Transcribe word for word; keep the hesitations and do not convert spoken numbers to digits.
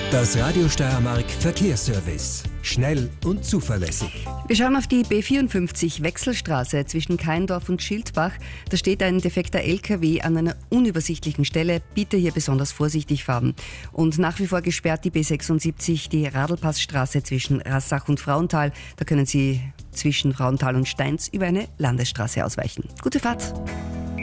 Das Radio Steiermark Verkehrsservice. Schnell und zuverlässig. Wir schauen auf die B vierundfünfzig Wechselstraße zwischen Kaindorf und Schildbach. Da steht ein defekter L K W an einer unübersichtlichen Stelle. Bitte hier besonders vorsichtig fahren. Und nach wie vor gesperrt die B sechsundsiebzig, die Radlpassstraße zwischen Rassach und Frauenthal. Da können Sie zwischen Frauenthal und Steins über eine Landesstraße ausweichen. Gute Fahrt!